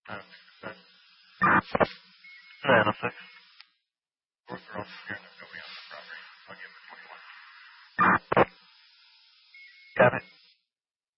Uh, 906. Fourth row here. Nobody on the property. I'll give it 21. Got it.